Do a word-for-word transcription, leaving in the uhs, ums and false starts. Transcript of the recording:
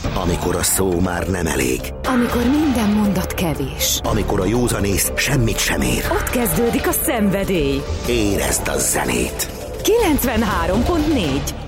Amikor a szó már nem elég. Amikor minden mondat kevés. Amikor a józanész semmit sem ér. Ott kezdődik a szenvedély. Érezd a zenét! kilencvenhárom pont négy